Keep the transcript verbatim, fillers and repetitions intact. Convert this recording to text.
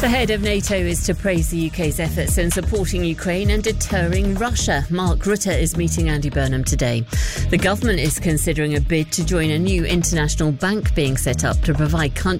The head of NATO is to praise the U K's efforts in supporting Ukraine and deterring Russia. Mark Rutte is meeting Andy Burnham today. The government is considering a bid to join a new international bank being set up to provide countries